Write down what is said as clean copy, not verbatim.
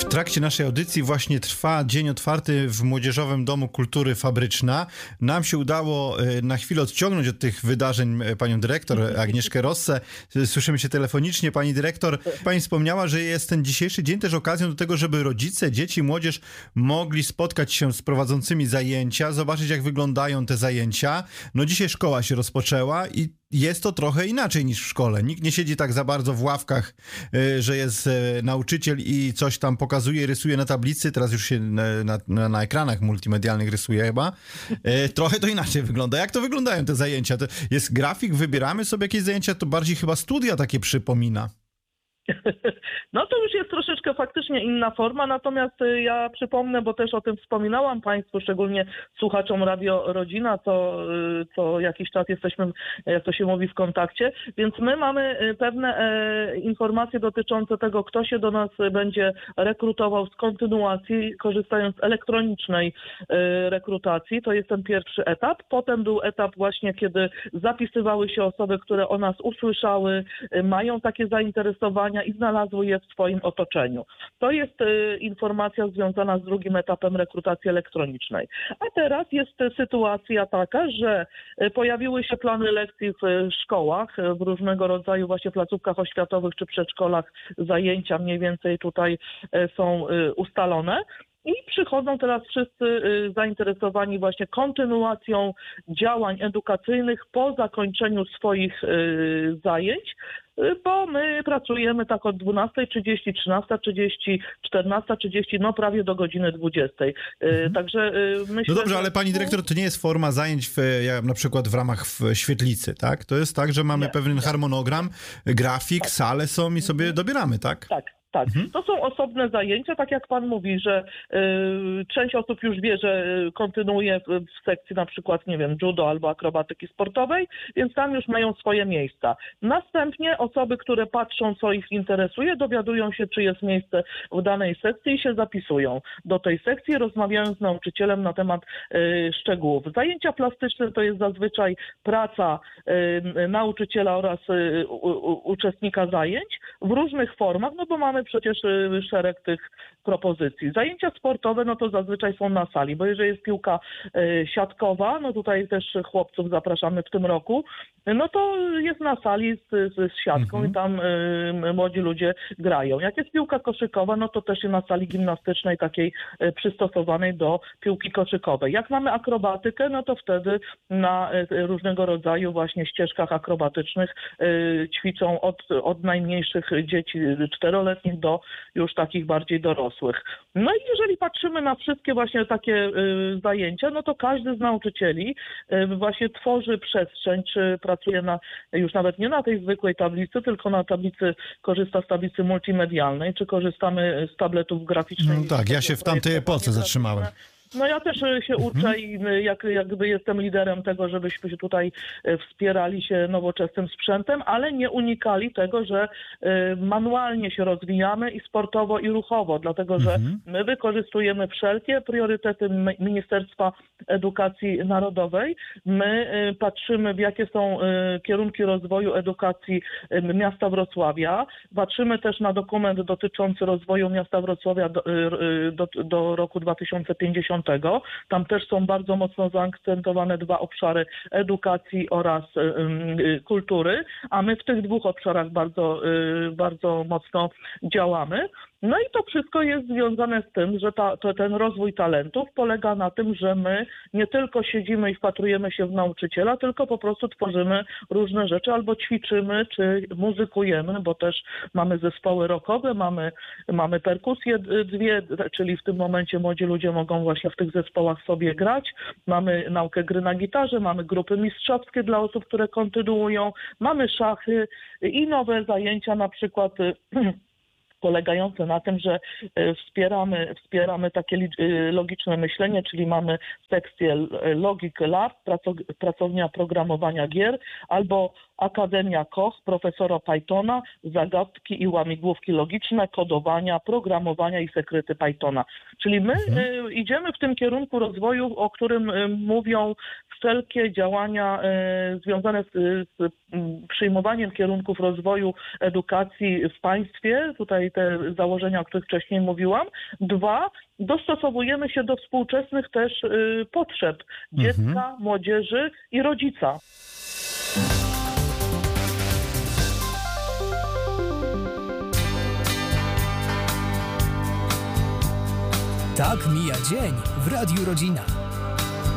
W trakcie naszej audycji właśnie trwa dzień otwarty w Młodzieżowym Domu Kultury Fabryczna. Nam się udało na chwilę odciągnąć od tych wydarzeń panią dyrektor Agnieszkę Rossę. Słyszymy się telefonicznie. Pani dyrektor, pani wspomniała, że jest ten dzisiejszy dzień też okazją do tego, żeby rodzice, dzieci, młodzież mogli spotkać się z prowadzącymi zajęcia, zobaczyć jak wyglądają te zajęcia. No dzisiaj szkoła się rozpoczęła i jest to trochę inaczej niż w szkole. Nikt nie siedzi tak za bardzo w ławkach, że jest nauczyciel i coś tam pokazuje, rysuje na tablicy. Teraz już się na ekranach multimedialnych rysuje chyba. Trochę to inaczej wygląda. Jak to wyglądają te zajęcia? To jest grafik, wybieramy sobie jakieś zajęcia, to bardziej chyba studia takie przypomina. No to już jest troszeczkę faktycznie inna forma, natomiast ja przypomnę, bo też o tym wspominałam Państwu, szczególnie słuchaczom Radio Rodzina, co jakiś czas jesteśmy, jak to się mówi, w kontakcie, więc my mamy pewne informacje dotyczące tego, kto się do nas będzie rekrutował z kontynuacji, korzystając z elektronicznej rekrutacji. To jest ten pierwszy etap. Potem był etap właśnie, kiedy zapisywały się osoby, które o nas usłyszały, mają takie zainteresowania i znalazły je w swoim otoczeniu. To jest informacja związana z drugim etapem rekrutacji elektronicznej. A teraz jest sytuacja taka, że pojawiły się plany lekcji w szkołach, w różnego rodzaju właśnie placówkach oświatowych czy przedszkolach, zajęcia mniej więcej tutaj są ustalone. I przychodzą teraz wszyscy zainteresowani właśnie kontynuacją działań edukacyjnych po zakończeniu swoich zajęć, bo my pracujemy tak od 12:30, 13:30, 14:30, no prawie do godziny 20:00. Także myślę, no dobrze, ale pani dyrektor, to nie jest forma zajęć na przykład w ramach świetlicy, tak? To jest tak, że mamy pewien harmonogram, grafik, sale są i sobie dobieramy, tak? Tak. Tak, to są osobne zajęcia, tak jak pan mówi, że część osób już wie, że kontynuuje w sekcji na przykład, nie wiem, judo albo akrobatyki sportowej, więc tam już mają swoje miejsca. Następnie osoby, które patrzą, co ich interesuje, dowiadują się, czy jest miejsce w danej sekcji i się zapisują do tej sekcji, rozmawiając z nauczycielem na temat szczegółów. Zajęcia plastyczne to jest zazwyczaj praca nauczyciela oraz uczestnika zajęć w różnych formach, no bo mamy przecież szereg tych propozycji. Zajęcia sportowe, no to zazwyczaj są na sali, bo jeżeli jest piłka siatkowa, no tutaj też chłopców zapraszamy w tym roku, no to jest na sali z siatką i tam młodzi ludzie grają. Jak jest piłka koszykowa, no to też jest na sali gimnastycznej takiej przystosowanej do piłki koszykowej. Jak mamy akrobatykę, no to wtedy na różnego rodzaju właśnie ścieżkach akrobatycznych ćwiczą od najmniejszych dzieci 4-letnich do już takich bardziej dorosłych. No i jeżeli patrzymy na wszystkie właśnie takie zajęcia, no to każdy z nauczycieli właśnie tworzy przestrzeń, czy pracuje już nawet nie na tej zwykłej tablicy, tylko na tablicy, korzysta z tablicy multimedialnej, czy korzystamy z tabletów graficznych. No tak, ja się w tamtej epoce zatrzymałem. No ja też się uczę i jakby jestem liderem tego, żebyśmy się tutaj wspierali się nowoczesnym sprzętem, ale nie unikali tego, że manualnie się rozwijamy i sportowo, i ruchowo, dlatego że my wykorzystujemy wszelkie priorytety Ministerstwa Edukacji Narodowej. My patrzymy, w jakie są kierunki rozwoju edukacji miasta Wrocławia. Patrzymy też na dokument dotyczący rozwoju miasta Wrocławia do roku 2050. Tam też są bardzo mocno zaakcentowane dwa obszary edukacji oraz kultury, a my w tych dwóch obszarach bardzo mocno działamy. No i to wszystko jest związane z tym, że ten rozwój talentów polega na tym, że my nie tylko siedzimy i wpatrujemy się w nauczyciela, tylko po prostu tworzymy różne rzeczy albo ćwiczymy, czy muzykujemy, bo też mamy zespoły rockowe, mamy perkusje dwie, czyli w tym momencie młodzi ludzie mogą właśnie w tych zespołach sobie grać. Mamy naukę gry na gitarze, mamy grupy mistrzowskie dla osób, które kontynuują, mamy szachy i nowe zajęcia, na przykład polegające na tym, że wspieramy takie logiczne myślenie, czyli mamy sekcję Logic Lab, pracownia programowania gier, albo Akademia Koch, profesora Pythona, zagadki i łamigłówki logiczne, kodowania, programowania i sekryty Pythona. Czyli my idziemy w tym kierunku rozwoju, o którym mówią wszelkie działania związane z przyjmowaniem kierunków rozwoju edukacji w państwie. Tutaj czyli te założenia, o których wcześniej mówiłam. 2, dostosowujemy się do współczesnych też potrzeb dziecka, młodzieży i rodzica. Tak mija dzień w Radiu Rodzina.